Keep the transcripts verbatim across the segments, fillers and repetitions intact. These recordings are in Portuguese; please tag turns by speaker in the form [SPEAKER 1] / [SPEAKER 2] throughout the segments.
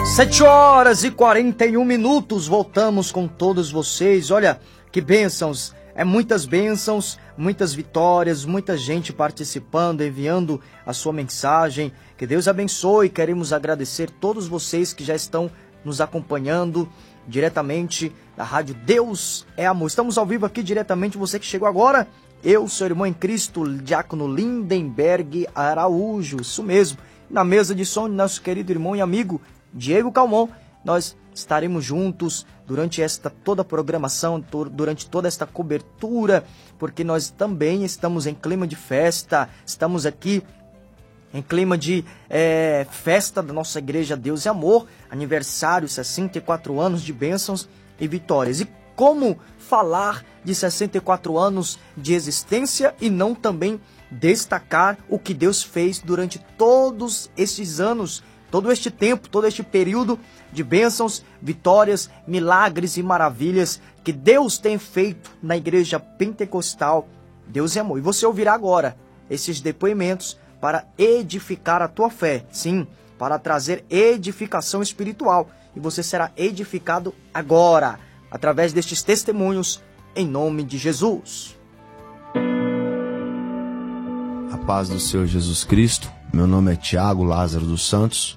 [SPEAKER 1] Sete horas e quarenta e um minutos, voltamos com todos vocês. Olha que bênçãos, é muitas bênçãos, muitas vitórias, muita gente participando, enviando a sua mensagem. Que Deus abençoe, queremos agradecer todos vocês que já estão nos acompanhando diretamente da rádio Deus é Amor. Estamos ao vivo aqui diretamente, você que chegou agora, eu, seu irmão em Cristo, diácono Lindenberg Araújo, isso mesmo. Na mesa de som, nosso querido irmão e amigo Diego Calmon, nós estaremos juntos durante esta toda a programação, durante toda esta cobertura, porque nós também estamos em clima de festa, estamos aqui em clima de é, festa da nossa Igreja Deus e Amor, aniversário, sessenta e quatro anos de bênçãos e vitórias. E como falar de sessenta e quatro anos de existência e não também destacar o que Deus fez durante todos estes anos, todo este tempo, todo este período de bênçãos, vitórias, milagres e maravilhas que Deus tem feito na Igreja Pentecostal Deus e Amor. E você ouvirá agora esses depoimentos para edificar a tua fé, sim, para trazer edificação espiritual. E você será edificado agora, através destes testemunhos, em nome de Jesus.
[SPEAKER 2] A paz do Senhor Jesus Cristo. Meu nome é Tiago Lázaro dos Santos.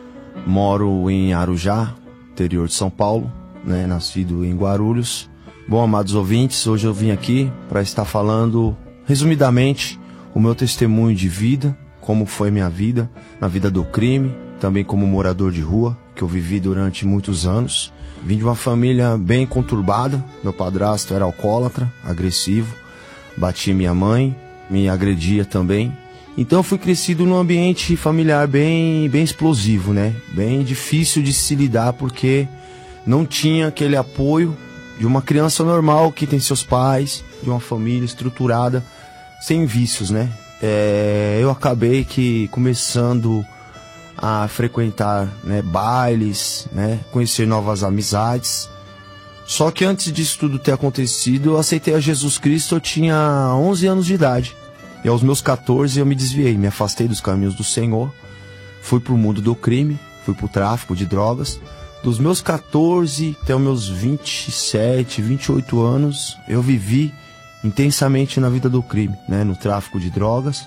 [SPEAKER 2] Moro em Arujá, interior de São Paulo, né? Nascido em Guarulhos. Bom, amados ouvintes, hoje eu vim aqui para estar falando, resumidamente, o meu testemunho de vida, como foi minha vida, na vida do crime, também como morador de rua, que eu vivi durante muitos anos. Vim de uma família bem conturbada, meu padrasto era alcoólatra, agressivo, batia minha mãe, me agredia também. Então eu fui crescido num ambiente familiar bem, bem explosivo, né? Bem difícil de se lidar, porque não tinha aquele apoio de uma criança normal que tem seus pais, de uma família estruturada, sem vícios, né? É, eu acabei que começando a frequentar, né, bailes, né, conhecer novas amizades. Só que antes disso tudo ter acontecido, eu aceitei a Jesus Cristo, eu tinha onze anos de idade. E aos meus catorze eu me desviei, me afastei dos caminhos do Senhor, fui pro mundo do crime, fui pro tráfico de drogas. Dos meus catorze até os meus vinte e sete, vinte e oito anos, eu vivi intensamente na vida do crime, né, no tráfico de drogas.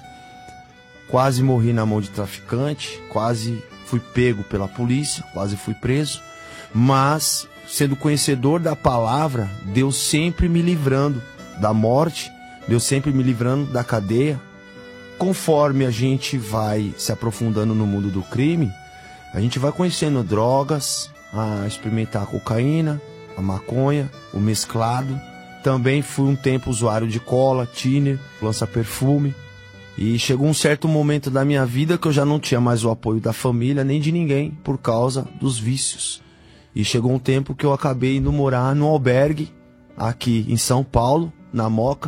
[SPEAKER 2] Quase morri na mão de traficante, quase fui pego pela polícia, quase fui preso. Mas, sendo conhecedor da palavra, Deus sempre me livrando da morte, Deus sempre me livrando da cadeia. Conforme a gente vai se aprofundando no mundo do crime, a gente vai conhecendo drogas, a experimentar a cocaína, a maconha, o mesclado. Também fui um tempo usuário de cola, thinner, lança-perfume. E chegou um certo momento da minha vida que eu já não tinha mais o apoio da família, nem de ninguém, por causa dos vícios. E chegou um tempo que eu acabei indo morar no albergue, aqui em São Paulo, na Moca.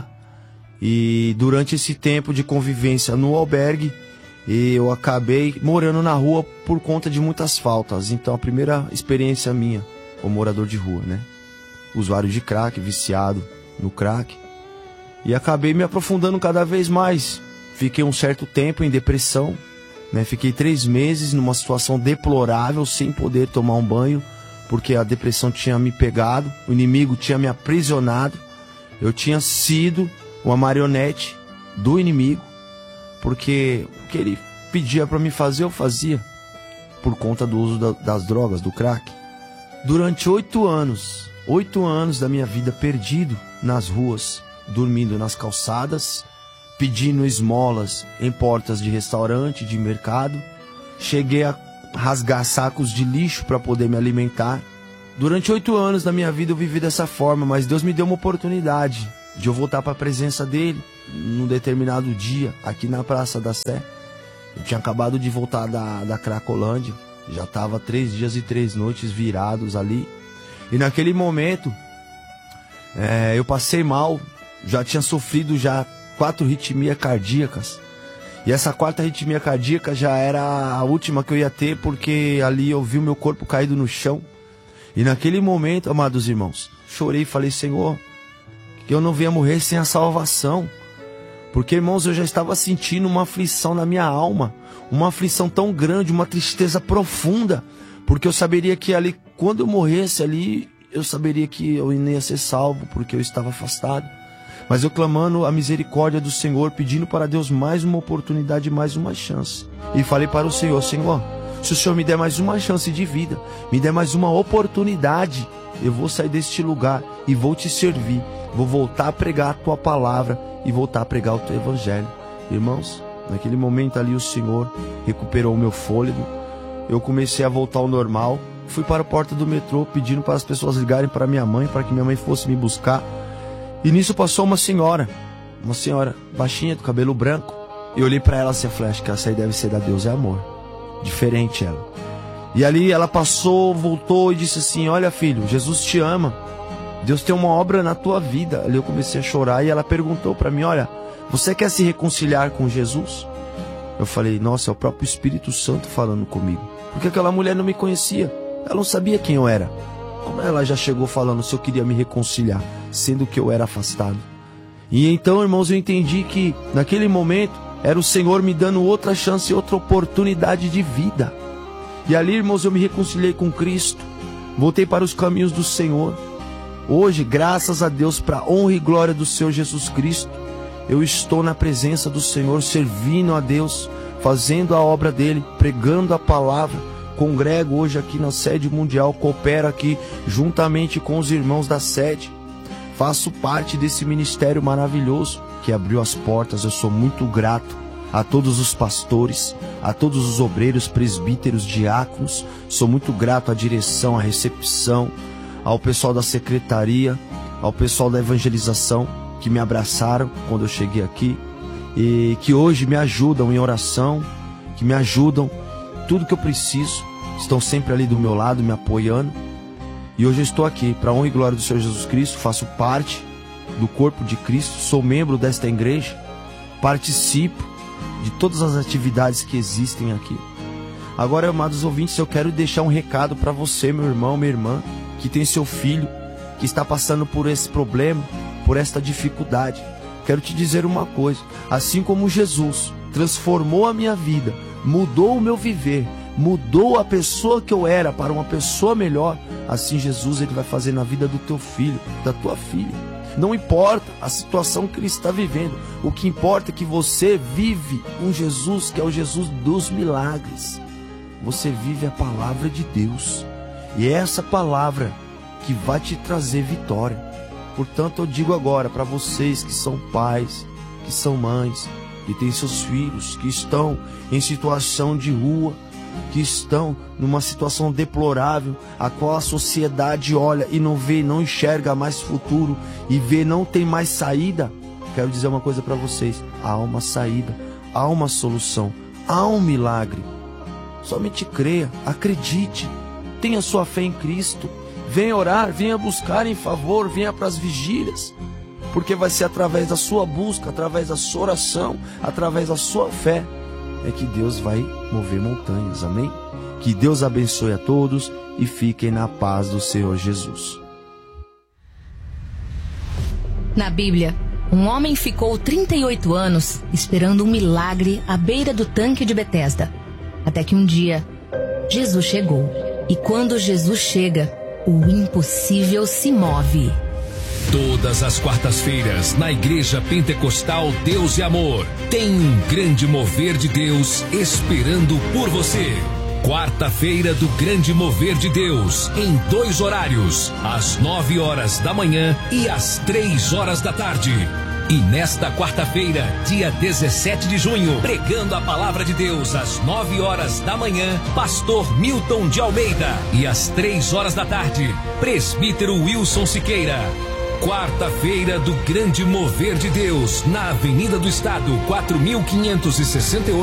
[SPEAKER 2] E durante esse tempo de convivência no albergue, eu acabei morando na rua por conta de muitas faltas. Então a primeira experiência minha como morador de rua, né? Usuário de crack, viciado no crack. E acabei me aprofundando cada vez mais. Fiquei um certo tempo em depressão, né? Fiquei três meses numa situação deplorável, sem poder tomar um banho, porque a depressão tinha me pegado, o inimigo tinha me aprisionado. Eu tinha sido uma marionete do inimigo, porque o que ele pedia para me fazer, eu fazia, por conta do uso da, das drogas, do crack. Durante oito anos, oito anos da minha vida perdido nas ruas, dormindo nas calçadas, pedindo esmolas em portas de restaurante, de mercado. Cheguei a rasgar sacos de lixo para poder me alimentar. Durante oito anos da minha vida eu vivi dessa forma, mas Deus me deu uma oportunidade de eu voltar para a presença dele num determinado dia, aqui na Praça da Sé. Eu tinha acabado de voltar da, da Cracolândia, já estava três dias e três noites virados ali. E naquele momento, é, eu passei mal, já tinha sofrido já quatro arritmias cardíacas. E essa quarta arritmia cardíaca já era a última que eu ia ter, porque ali eu vi o meu corpo caído no chão. E naquele momento, amados irmãos, chorei e falei: Senhor, que eu não venha morrer sem a salvação. Porque, irmãos, eu já estava sentindo uma aflição na minha alma, uma aflição tão grande, uma tristeza profunda, Porque eu saberia que ali, quando eu morresse ali, eu saberia que eu não ia ser salvo, porque eu estava afastado. Mas eu clamando a misericórdia do Senhor, pedindo para Deus mais uma oportunidade, mais uma chance. E falei para o Senhor: Senhor, se o Senhor me der mais uma chance de vida, me der mais uma oportunidade, eu vou sair deste lugar e vou te servir. Vou voltar a pregar a tua palavra e voltar a pregar o teu evangelho. Irmãos, naquele momento ali o Senhor recuperou o meu fôlego. Eu comecei a voltar ao normal. Fui para a porta do metrô pedindo para as pessoas ligarem para minha mãe, para que minha mãe fosse me buscar. E nisso passou uma senhora, uma senhora baixinha, do cabelo branco. Eu olhei para ela assim, falei: acho que essa aí deve ser da Deus é Amor. Diferente ela. E ali ela passou, voltou e disse assim: olha, filho, Jesus te ama. Deus tem uma obra na tua vida. Ali eu comecei a chorar e ela perguntou para mim: olha, você quer se reconciliar com Jesus? Eu falei: nossa, é o próprio Espírito Santo falando comigo. Porque aquela mulher não me conhecia. Ela não sabia quem eu era. Como ela já chegou falando se eu queria me reconciliar, sendo que eu era afastado? E então, irmãos, eu entendi que naquele momento era o Senhor me dando outra chance, outra oportunidade de vida. E ali, irmãos, eu me reconciliei com Cristo. Voltei para os caminhos do Senhor. Hoje, graças a Deus, para a honra e glória do Senhor Jesus Cristo, eu estou na presença do Senhor, servindo a Deus, fazendo a obra dele, pregando a palavra. Congrego hoje aqui na sede mundial, coopero aqui juntamente com os irmãos da sede. Faço parte desse ministério maravilhoso que abriu as portas. Eu sou muito grato a todos os pastores, a todos os obreiros, presbíteros, diáconos. Sou muito grato à direção, à recepção, ao pessoal da secretaria, ao pessoal da evangelização, que me abraçaram quando eu cheguei aqui e que hoje me ajudam em oração, que me ajudam tudo que eu preciso, estão sempre ali do meu lado, me apoiando. E hoje eu estou aqui, para a honra e glória do Senhor Jesus Cristo, faço parte do corpo de Cristo, sou membro desta igreja, participo de todas as atividades que existem aqui. Agora, amados ouvintes, eu quero deixar um recado para você, meu irmão, minha irmã, que tem seu filho, que está passando por esse problema, por esta dificuldade. Quero te dizer uma coisa: assim como Jesus transformou a minha vida, mudou o meu viver, mudou a pessoa que eu era para uma pessoa melhor, assim Jesus ele vai fazer na vida do teu filho, da tua filha. Não importa a situação que ele está vivendo, o que importa é que você vive um Jesus que é o Jesus dos milagres. Você vive a palavra de Deus, e é essa palavra que vai te trazer vitória. Portanto, eu digo agora para vocês que são pais, que são mães, que têm seus filhos, que estão em situação de rua, que estão numa situação deplorável, a qual a sociedade olha e não vê, não enxerga mais futuro, e vê não tem mais saída. Quero dizer uma coisa para vocês: há uma saída, há uma solução, há um milagre. Somente creia, acredite, tenha sua fé em Cristo. Venha orar, venha buscar em favor, venha para as vigílias, porque vai ser através da sua busca, através da sua oração, através da sua fé, é que Deus vai mover montanhas, amém? Que Deus abençoe a todos e fiquem na paz do Senhor Jesus.
[SPEAKER 3] Na Bíblia, um homem ficou trinta e oito anos esperando um milagre à beira do tanque de Betesda, até que um dia Jesus chegou. E quando Jesus chega, o impossível se move.
[SPEAKER 4] Todas as quartas-feiras, na Igreja Pentecostal Deus e Amor, tem um grande mover de Deus esperando por você. Quarta-feira do Grande Mover de Deus, em dois horários, às nove horas da manhã e às três horas da tarde. E nesta quarta-feira, dia dezessete de junho, pregando a palavra de Deus às nove horas da manhã, pastor Milton de Almeida. E às três horas da tarde, presbítero Wilson Siqueira. Quarta-feira do Grande Mover de Deus, na Avenida do Estado, quatro mil quinhentos e sessenta e oito.